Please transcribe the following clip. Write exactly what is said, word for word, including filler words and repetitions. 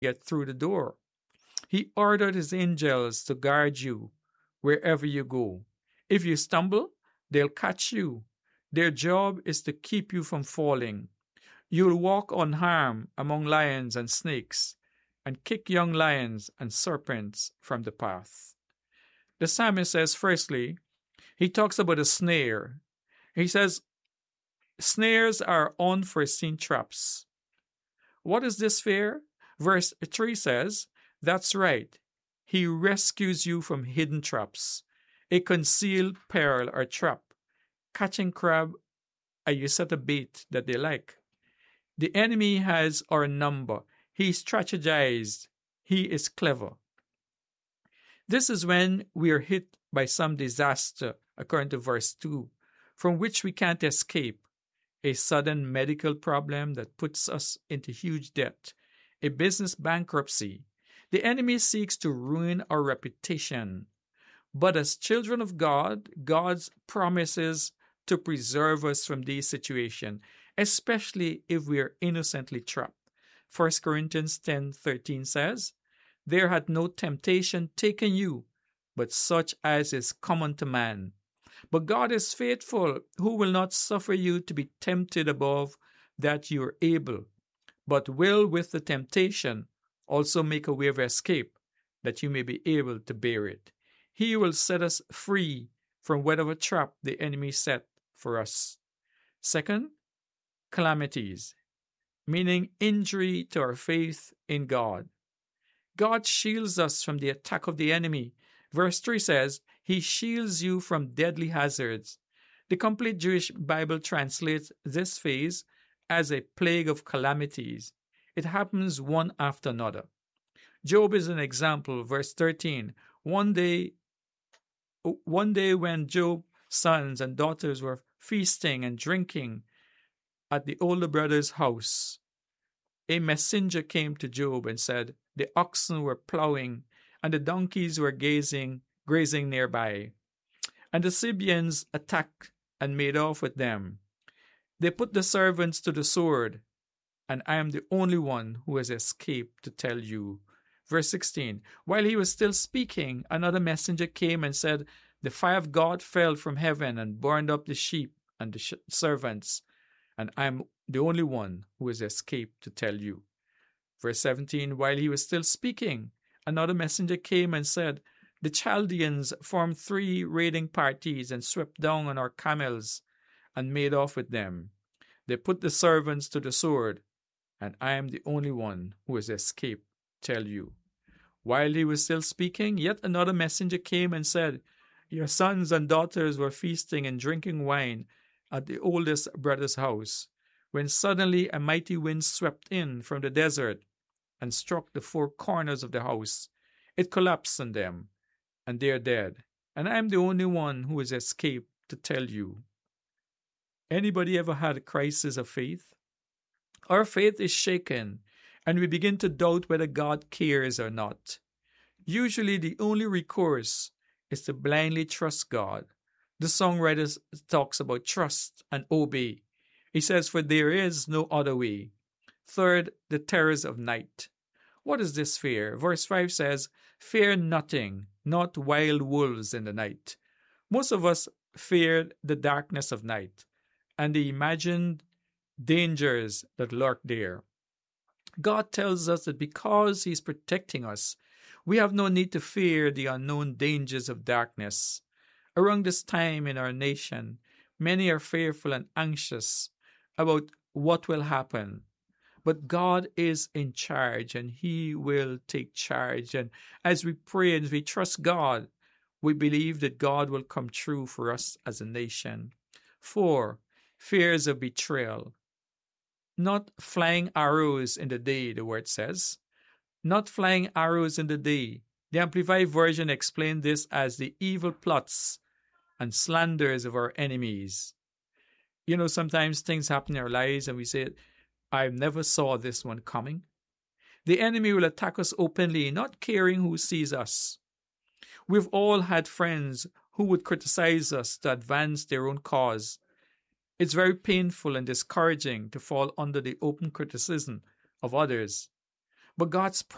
get through the door. He ordered his angels to guard you wherever you go. If you stumble, they'll catch you. Their job is to keep you from falling. You'll walk unharmed among lions and snakes, and kick young lions and serpents from the path. The psalmist says, firstly, he talks about a snare. He says, snares are unforeseen traps. What is this fear? Verse three says, that's right. He rescues you from hidden traps, a concealed peril or trap, catching crab, and you set a bait that they like. The enemy has our number. He strategized. He is clever. This is when we are hit by some disaster, according to verse two, from which we can't escape. A sudden medical problem that puts us into huge debt, a business bankruptcy. The enemy seeks to ruin our reputation. But as children of God, God promises to preserve us from these situations, especially if we are innocently trapped. First Corinthians ten thirteen says, there hath no temptation taken you, but such as is common to man. But God is faithful, who will not suffer you to be tempted above that you are able, but will with the temptation also make a way of escape, that you may be able to bear it. He will set us free from whatever trap the enemy set for us. Second, calamities, meaning injury to our faith in God. God shields us from the attack of the enemy. Verse three says, he shields you from deadly hazards. The Complete Jewish Bible translates this phase as a plague of calamities. It happens one after another. Job is an example. Verse thirteen, one day, one day when Job's sons and daughters were feasting and drinking at the older brother's house, a messenger came to Job and said, the oxen were plowing and the donkeys were gazing, grazing nearby. And the Sabeans attacked and made off with them. They put the servants to the sword, and I am the only one who has escaped to tell you. Verse sixteen, while he was still speaking, another messenger came and said, the fire of God fell from heaven and burned up the sheep and the sh- servants, and I am the only one who has escaped to tell you. Verse seventeen, while he was still speaking, another messenger came and said, the Chaldeans formed three raiding parties and swept down on our camels and made off with them. They put the servants to the sword, and I am the only one who has escaped to tell you. While he was still speaking, yet another messenger came and said, your sons and daughters were feasting and drinking wine at the oldest brother's house, when suddenly a mighty wind swept in from the desert and struck the four corners of the house. It collapsed on them, and they are dead. And I am the only one who has escaped to tell you. Anybody ever had a crisis of faith? Our faith is shaken, and we begin to doubt whether God cares or not. Usually the only recourse is to blindly trust God. The songwriter talks about trust and obey. He says, for there is no other way. Third, the terrors of night. What is this fear? Verse five says, fear nothing, not wild wolves in the night. Most of us fear the darkness of night and the imagined dangers that lurk there. God tells us that because He's protecting us, we have no need to fear the unknown dangers of darkness. Around this time in our nation, many are fearful and anxious about what will happen. But God is in charge, and He will take charge. And as we pray and we trust God, we believe that God will come true for us as a nation. Four, fears of betrayal. Not flying arrows in the day, the word says. Not flying arrows in the day. The Amplified Version explained this as the evil plots and slanders of our enemies. You know, sometimes things happen in our lives and we say, I never saw this one coming. The enemy will attack us openly, not caring who sees us. We've all had friends who would criticize us to advance their own cause. It's very painful and discouraging to fall under the open criticism of others. But God's